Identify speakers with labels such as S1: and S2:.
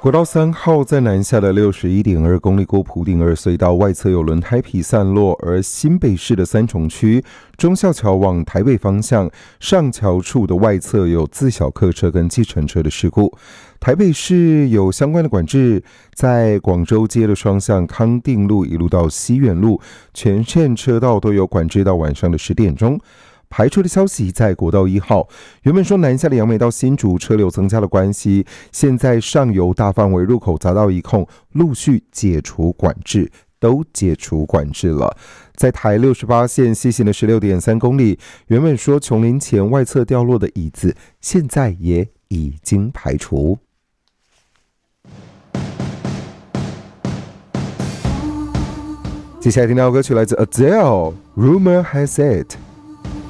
S1: 国道3号在南下的 61.2 公里过埔顶二隧道外侧有轮胎皮散落，而新北市的三重区忠孝桥往台北方向上桥处的外侧有自小客车跟计程车的事故。台北市有相关的管制，在广州街的双向康定路一路到西园路，全线车道都有管制到晚上的10点钟。排除的消息，在国道1号，原本说南下的杨梅到新竹车流增加的关系，现在上游大范围入口匝道一控陆续解除管制，都解除管制了。在台68线西行的 16.3 公里，原本说琼林前外侧掉落的椅子，现在也已经排除。接下来听到的歌曲来自 Adele， Rumor Has It。